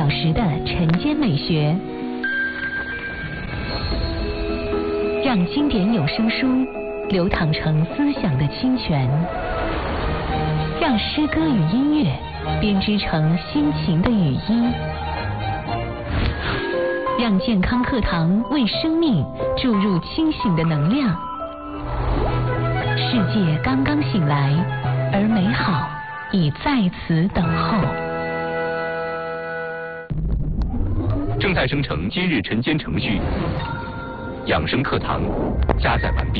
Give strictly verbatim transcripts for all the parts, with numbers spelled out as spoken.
小时的晨间美学，让经典有声书流淌成思想的清泉，让诗歌与音乐编织成心情的雨衣，让健康课堂为生命注入清醒的能量。世界刚刚醒来，而美好已在此等候。 正在生成今日晨间程序，养生课堂加载完毕。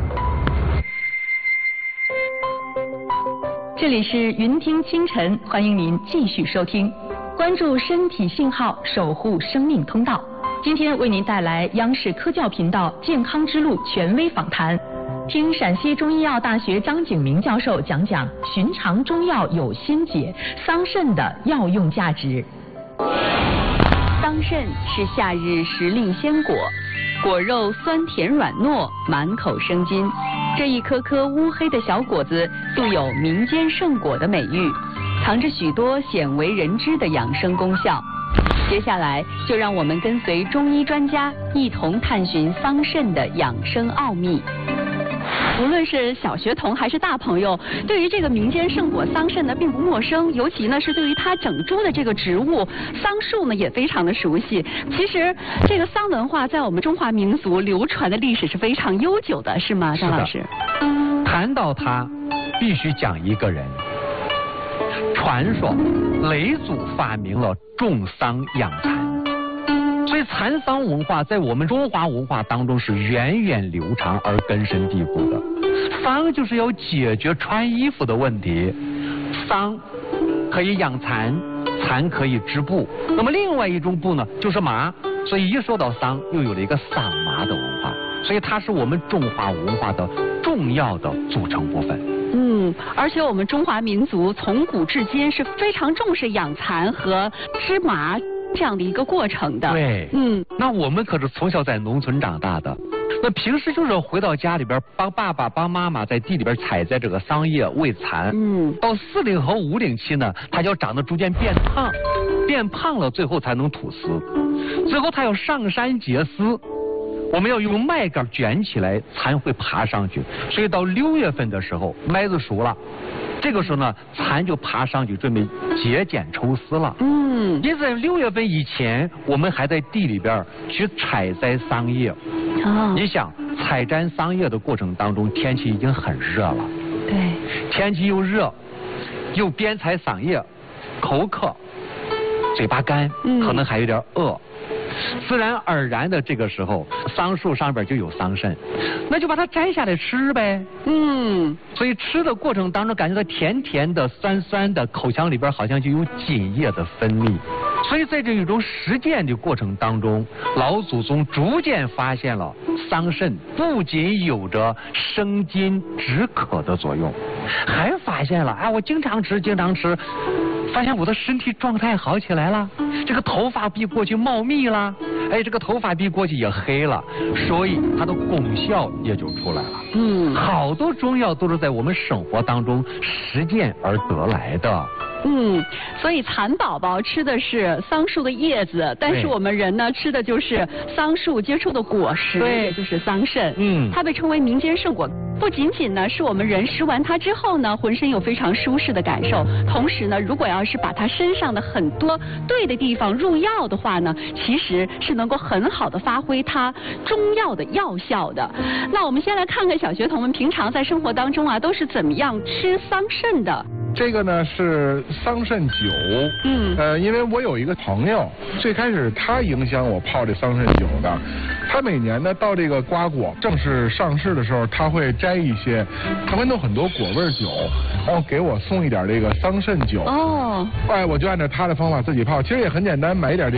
这里是云听清晨，欢迎您继续收听，关注身体信号，守护生命通道。今天为您带来央视科教频道健康之路权威访谈，听陕西中医药大学张景明教授讲讲寻常中药有心解，桑葚的药用价值。 桑葚是夏日时令鲜果，果肉酸甜软糯，满口生津。这一颗颗乌黑的小果子素有民间圣果的美誉，藏着许多鲜为人知的养生功效。接下来就让我们跟随中医专家一同探寻桑葚的养生奥秘。 无论是小学童还是大朋友，对于这个民间圣果桑葚呢并不陌生，尤其呢是对于它整株的这个植物桑树呢也非常的熟悉。其实这个桑文化在我们中华民族流传的历史是非常悠久的，是吗，张老师？ 谈到它，必须讲一个人。传说雷祖发明了种桑养蚕，所以蚕桑文化在我们中华文化当中是源远流长而根深蒂固的。桑就是要解决穿衣服的问题，桑可以养蚕，蚕可以织布，那么另外一种布呢就是麻，所以一说到桑又有了一个桑麻的文化，所以它是我们中华文化的重要的组成部分。 嗯，而且我们中华民族从古至今是非常重视养蚕和织麻这样的一个过程的。 对，嗯，那我们可是从小在农村长大的，那平时就是回到家里边帮爸爸帮妈妈在地里边采摘这个桑叶喂蚕。嗯，到四龄和五龄期呢，它就长得逐渐变胖，变胖了最后才能吐丝，最后它要上山结丝。我们要用麦秆卷起来，蚕会爬上去。所以到六月份的时候，麦子熟了，这个时候呢，蚕就爬上去准备结茧抽丝了。嗯，因此在六月份以前，我们还在地里边去采摘桑叶。哦，你想采摘桑叶的过程当中，天气已经很热了。对，天气又热，又边采桑叶，口渴，嘴巴干，嗯，可能还有点饿。自然而然的这个时候，桑树上边就有桑葚，那就把它摘下来吃呗。嗯，所以吃的过程当中感觉到甜甜的、酸酸的，口腔里边好像就有津液的分泌。所以在这一种实践的过程当中，老祖宗逐渐发现了桑葚不仅有着生津止渴的作用，还发现了啊，我经常吃，经常吃。发现我的身体状态好起来了，这个头发比过去茂密了，哎，这个头发比过去也黑了，所以它的功效也就出来了。嗯，好多中药都是在我们生活当中实践而得来的。 嗯，所以蚕宝宝吃的是桑树的叶子，但是我们人呢吃的就是桑树结出的果实，对，就是桑葚。嗯，它被称为民间圣果，不仅仅呢是我们人食完它之后呢，浑身有非常舒适的感受，同时呢，如果要是把它身上的很多对的地方入药的话呢，其实是能够很好的发挥它中药的药效的。那我们先来看看小学童们平常在生活当中啊，都是怎么样吃桑葚的。 这个呢是桑葚酒，嗯，呃，因为我有一个朋友，最开始他影响我泡这桑葚酒的。他每年呢到这个瓜果正式上市的时候，他会摘一些，他会弄很多果味酒，然后给我送一点这个桑葚酒。哦，哎，我就按照他的方法自己泡，其实也很简单，买一点这